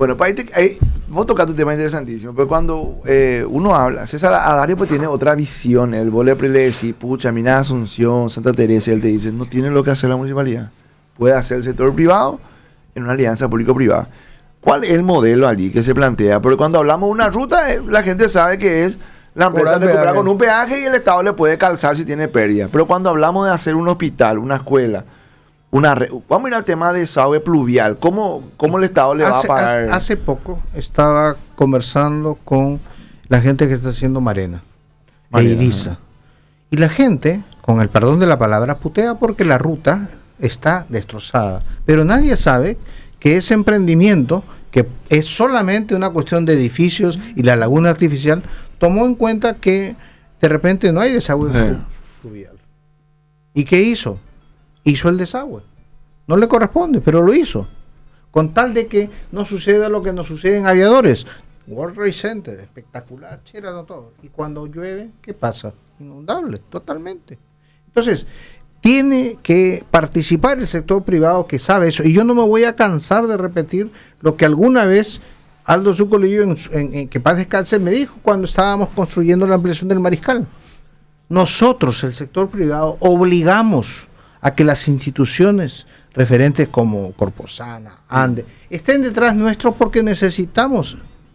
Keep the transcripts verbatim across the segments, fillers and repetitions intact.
Bueno, para ahí, te, ahí vos tocaste un tema interesantísimo, pero cuando eh, uno habla, César Adario pues tiene otra visión. El vos le decís, pucha, mira Asunción, Santa Teresa, él te dice, no tiene lo que hacer la municipalidad. Puede hacer el sector privado en una alianza público-privada. ¿Cuál es el modelo allí que se plantea? Porque cuando hablamos de una ruta, eh, la gente sabe que es la empresa le cobra con un peaje y el Estado le puede calzar si tiene pérdida. Pero cuando hablamos de hacer un hospital, una escuela, una re... vamos a ir al tema de desagüe pluvial. ¿Cómo, cómo el Estado le hace, va a pagar? Hace, hace poco estaba conversando con la gente que está haciendo Marena, Marena e Iriza. Y la gente, con el perdón de la palabra, putea porque la ruta está destrozada. Pero nadie sabe que ese emprendimiento, que es solamente una cuestión de edificios y la laguna artificial, tomó en cuenta que de repente no hay desagüe sí. fluvial. ¿Y qué hizo? Hizo el desagüe. No le corresponde, pero lo hizo. Con tal de que no suceda lo que nos sucede en aviadores. World Trade Center, espectacular, chera, no todo. Y cuando llueve, ¿qué pasa? Inundable, totalmente. Entonces, tiene que participar el sector privado que sabe eso. Y yo no me voy a cansar de repetir lo que alguna vez Aldo Zucolillo, en, en, en que paz descanse, me dijo cuando estábamos construyendo la ampliación del Mariscal. Nosotros, el sector privado, obligamos a que las instituciones referentes como Corposana, Ande, estén detrás nuestro porque necesitamos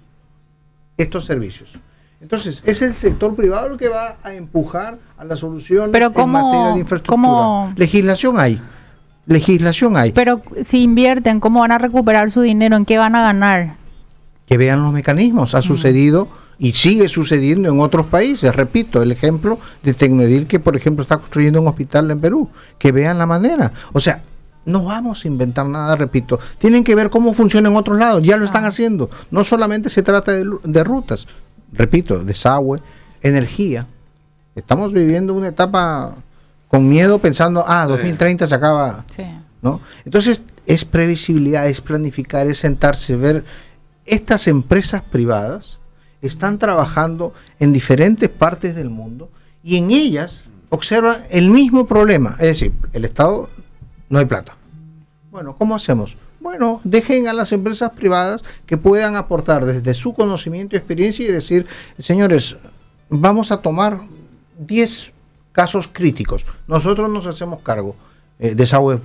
estos servicios. Entonces, es el sector privado el que va a empujar a la solución en materia de infraestructura. ¿Cómo? Legislación hay. Legislación hay. Pero si invierten, ¿cómo van a recuperar su dinero? ¿En qué van a ganar? Que vean los mecanismos. Ha mm. sucedido y sigue sucediendo en otros países. Repito, el ejemplo de Tecnoedil, que por ejemplo está construyendo un hospital en Perú. Que vean la manera. O sea, no vamos a inventar nada, repito. Tienen que ver cómo funciona en otros lados. Ya lo están haciendo. No solamente se trata de, de rutas. Repito, desagüe, energía. Estamos viviendo una etapa con miedo pensando, ah, dos mil treinta se acaba. Sí. ¿No? Entonces, es previsibilidad, es planificar, es sentarse, ver. Estas empresas privadas están trabajando en diferentes partes del mundo y en ellas observan el mismo problema. Es decir, el Estado no hay plata. Bueno, ¿cómo hacemos? Bueno, dejen a las empresas privadas que puedan aportar desde su conocimiento y experiencia y decir, señores, vamos a tomar diez casos críticos. Nosotros nos hacemos cargo. Eh, desagüe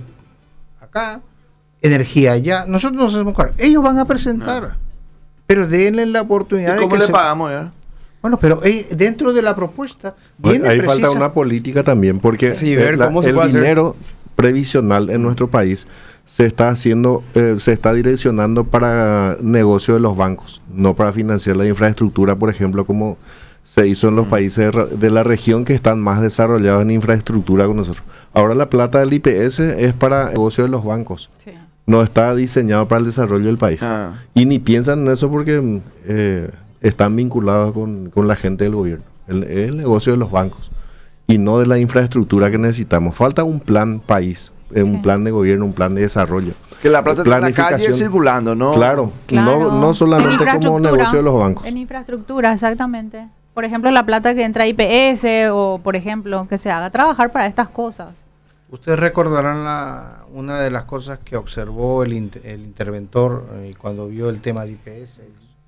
acá, energía allá. Nosotros nos hacemos cargo. Ellos van a presentar. No. Pero denle la oportunidad. ¿Y cómo de que le se... pagamos ya? Bueno, pero eh, dentro de la propuesta viene ahí precisa... falta una política también, porque sí, ver la, cómo se el puede dinero hacer... previsional en nuestro país se está haciendo, eh, se está direccionando para negocio de los bancos, no para financiar la infraestructura, por ejemplo, como se hizo en los mm. países de, de la región que están más desarrollados en infraestructura con nosotros. Ahora la plata del I P S es para negocio de los bancos. Sí. No está diseñado para el desarrollo del país. Ah. Y ni piensan en eso porque eh, están vinculados con, con la gente del gobierno. El, el negocio de los bancos y no de la infraestructura que necesitamos. Falta un plan país, eh, sí. un plan de gobierno, un plan de desarrollo. Que la plata está en la calle circulando, ¿no? Claro, claro. No, no solamente como negocio de los bancos. En infraestructura, exactamente. Por ejemplo, la plata que entra a I P S o, por ejemplo, que se haga trabajar para estas cosas. Ustedes recordarán la, una de las cosas que observó el, inter, el interventor eh, cuando vio el tema de I P S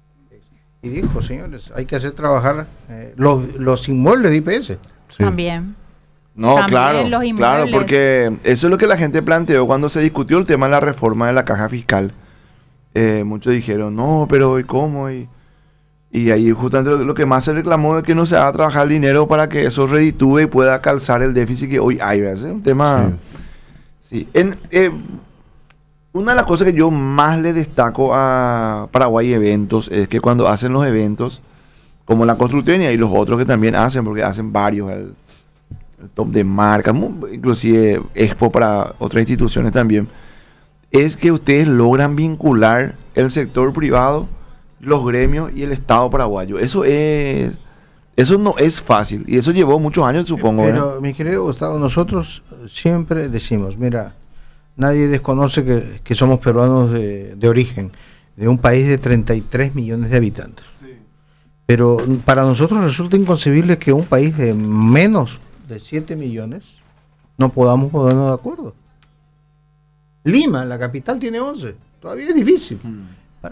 y dijo, señores, hay que hacer trabajar eh, los, los inmuebles de I P S. Sí. También. No, También claro, los claro, porque eso es lo que la gente planteó cuando se discutió el tema de la reforma de la caja fiscal. Eh, muchos dijeron, no, pero ¿y cómo? Y, y ahí justamente lo, lo que más se reclamó es que no se haga trabajar el dinero para que eso reditúe y pueda calzar el déficit que hoy hay. ¿Verdad? Es un tema... Sí. sí. En, eh, una de las cosas que yo más le destaco a Paraguay Eventos es que cuando hacen los eventos, como la construcción y los otros que también hacen, porque hacen varios, el, el top de marca, inclusive Expo para otras instituciones también, es que ustedes logran vincular el sector privado, los gremios y el Estado paraguayo. Eso es, eso no es fácil y eso llevó muchos años, supongo. Pero, ¿eh? mi querido Gustavo, nosotros siempre decimos, mira, nadie desconoce que, que somos peruanos de, de origen, de un país de treinta y tres millones de habitantes. Sí. Pero para nosotros resulta inconcebible que un país de menos de siete millones no podamos ponernos de acuerdo. Lima, la capital, tiene once. Todavía es difícil. Mm.